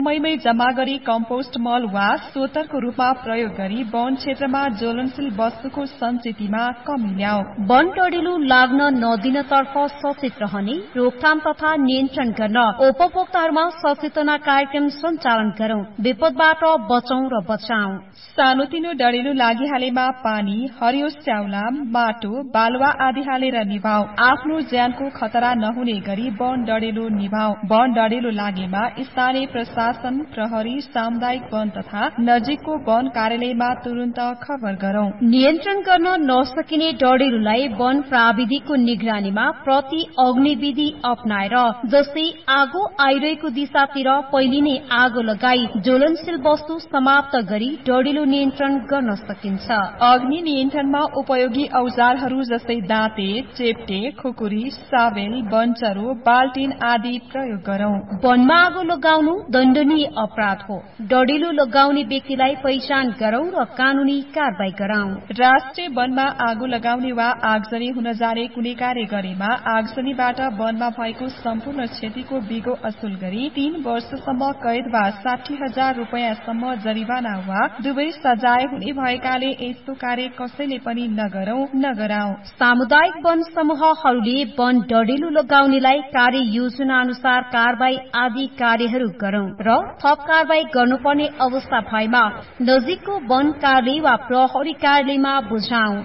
समयमै जम्मा गरी कम्पोस्ट मल वा सोतरको रूपमा प्रयोग गरी वन क्षेत्रमा ज्वलनशील वस्तुको सञ्चितमा कमी ल्याऊ। वन डढिलो लाग्न नदिनतर्फ सचेत रहने, रोकथाम तथा नियन्त्रण गर्न उपभोक्ताहरूमा सचेतना कार्यक्रम सञ्चालन गरौं। विपदबाट बचौं र बचाऊ। सानोतिनो डढिलो लागिहालेमा पानी, हरियो स्याउला, माटो, बालुवा आदि हालेर निभाऊ। आफ्नो ज्यानको खतरा नहुने गरी वन डढिलो निभाऊ। वन डढिलो लागेमा स्थानीय प्रशासन, प्रहरी, सामुदायिक वन तथा नजिकको वन कार्यालयमा तुरन्त खबर गरौं। नियन्त्रण गर्न नसकिने डढिलोलाई वन प्राविधिकको निगरानीमा प्रति अग्निविधि अपनाएर, जस्तै आगो आइरहेको दिशातिर पहिले नै आगो लगाई ज्वलनशील वस्तु समाप्त गरी डढिलो नियन्त्रण गर्न सकिन्छ। अग्नि नियन्त्रणमा उपयोगी औजारहरू जस्तै दाँते, चेप्टे, खुकुरी, साबेल, बन्चरो, बाल्टिन आदि प्रयोग गरौं। वनमा आगो लगाउनु दण्डनीय अपराध हो। डढिलो लगाउने व्यक्तिलाई पहिचान गरौं र कानूनी कारबाही गराउँ। राष्ट्रिय वनमा आगो लगाउने वा आगजनी हुन जाने कुनै कार्य गरेमा आगजनीबाट वनमा भएको सम्पूर्ण क्षतिको बिगो असुल गरी 3 वर्षसम्म कैद वा 60,000 रुपैयाँसम्म जरिवाना वा दुवै सजाय हुने भएकाले यस्तो कार्य कसैले पनि नगराऊ। सामुदायिक वन समूहहरूले वन डढिलो लगाउनेलाई कार्य योजना अनुसार कारबाही आदि कार्यहरू गरौं र थप कारबाही गर्नुपर्ने अवस्था भएमा नजिकको वन कार्यालय वा प्रहरी कार्यालयमा बुझाऊ।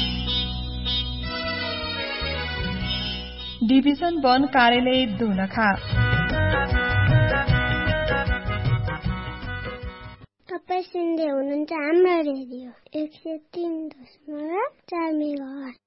डिभिजन वन कार्यालय दोलखा। तपाईं सुन्दै हुनुहुन्छ हाम्रो रेडियो 103.4 मेगाहर्ज।